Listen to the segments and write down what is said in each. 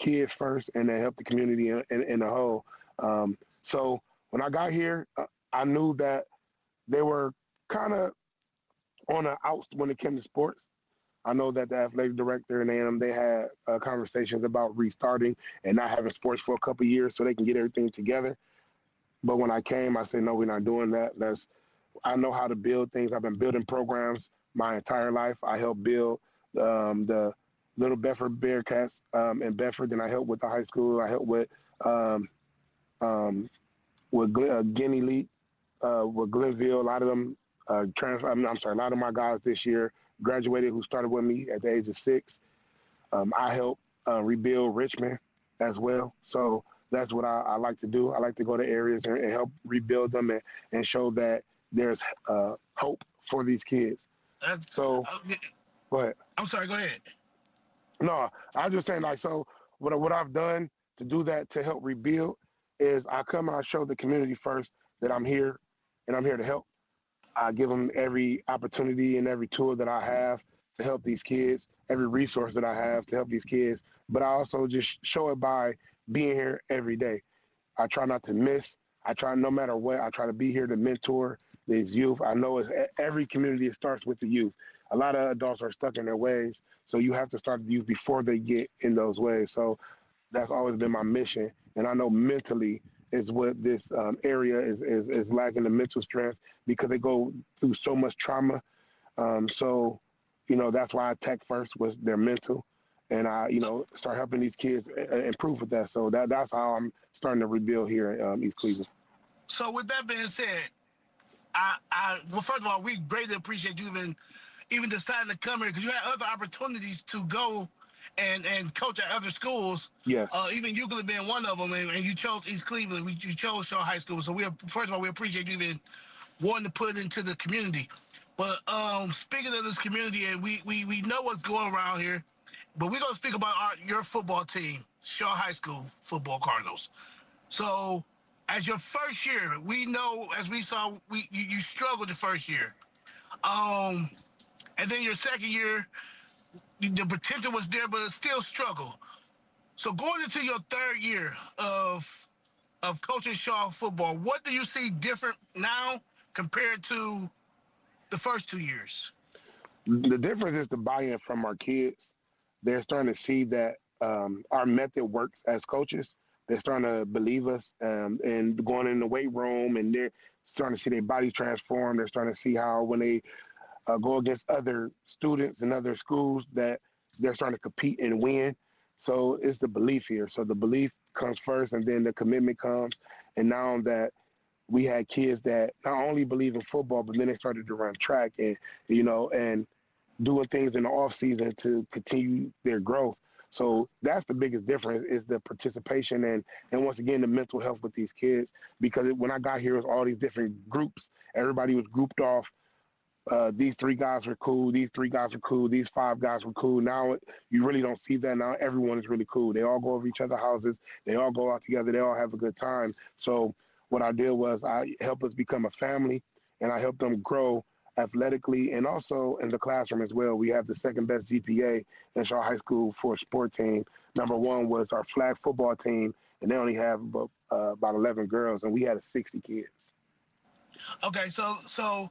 kids first and then help the community in the whole. So when I got here, I knew that they were kind of on the outs when it came to sports. I know that the athletic director and A&M, they had conversations about restarting and not having sports for a couple of years so they can get everything together. But when I came, I said, no, we're not doing that. I know how to build things. I've been building programs my entire life. I helped build the Little Bedford Bearcats in Bedford. Then I helped with the high school. I helped with Guinea League, with Glenville. A lot of them a lot of my guys this year graduated who started with me at the age of 6. I helped rebuild Richmond as well. So that's what I like to do. I like to go to areas and help rebuild them and show that there's hope for these kids. So, go ahead. I'm sorry, go ahead. No, I was just saying, like, so what I've done to do that to help rebuild is I come and I show the community first that I'm here and I'm here to help. I give them every opportunity and every tool that I have to help these kids, every resource that I have to help these kids. But I also just show it by being here every day. I try not to miss. I try, no matter what, I try to be here to mentor these youth. I know every community, it starts with the youth. A lot of adults are stuck in their ways, so you have to start the youth before they get in those ways. So that's always been my mission. And I know mentally is what this area is lacking, the mental strength, because they go through so much trauma. So, that's why I attacked first was their mental. And I, start helping these kids improve with that. So that's how I'm starting to rebuild here in East Cleveland. So with that being said, well, first of all, we greatly appreciate you even deciding to come here because you had other opportunities to go and coach at other schools. Yes. Even Euclid being one of them, and you chose East Cleveland. You chose Shaw High School. So first of all, we appreciate you even wanting to put it into the community. But speaking of this community, and we know what's going around here, but we're going to speak about your football team, Shaw High School Football Cardinals. So as your first year, we know, as we saw, you struggled the first year. And then your second year, the potential was there, but it still struggled. So going into your third year of coaching Shaw football, what do you see different now compared to the first 2 years? The difference is the buy-in from our kids. They're starting to see that our method works as coaches. They're starting to believe us and going in the weight room, and they're starting to see their body transform. They're starting to see how when they go against other students and other schools that they're starting to compete and win. So it's the belief here. So the belief comes first, and then the commitment comes. And now that we had kids that not only believe in football, but then they started to run track and doing things in the off season to continue their growth. So that's the biggest difference is the participation and once again, the mental health with these kids. Because when I got here, it was all these different groups. Everybody was grouped off. These 3 guys were cool. These 3 guys were cool. These 5 guys were cool. Now you really don't see that. Now everyone is really cool. They all go over each other's houses. They all go out together. They all have a good time. So what I did was I helped us become a family, and I helped them grow athletically and also in the classroom as well. We have the second best GPA in Shaw High School for a sport team. Number 1 was our flag football team, and they only have about 11 girls, and we had 60 kids. Okay, so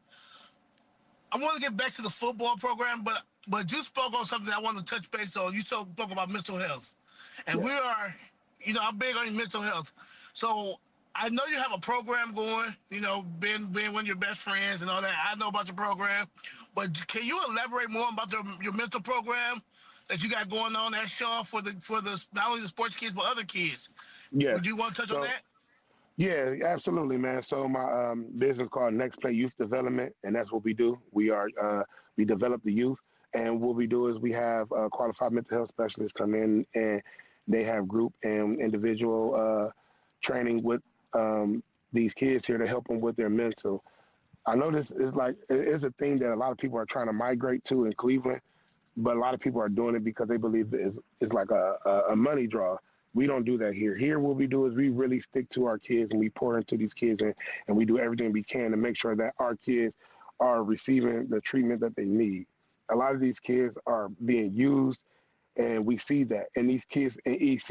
I want to get back to the football program, but you spoke on something I want to touch base on. You spoke about mental health, and we are, I'm big on mental health. So I know you have a program going, being one of your best friends and all that. I know about your program, but can you elaborate more about your mental program that you got going on at Shaw for the not only the sports kids but other kids? Yes. Do you want to touch on that? Yeah, absolutely, man. So my business called Next Play Youth Development, and that's what we do. We develop the youth, and what we do is we have qualified mental health specialists come in, and they have group and individual training with these kids here to help them with their mental. I know this is a thing that a lot of people are trying to migrate to in Cleveland, but a lot of people are doing it because they believe it's like a money draw. We don't do that here. Here, what we do is we really stick to our kids and we pour into these kids and we do everything we can to make sure that our kids are receiving the treatment that they need. A lot of these kids are being used, and we see that. And these kids in EC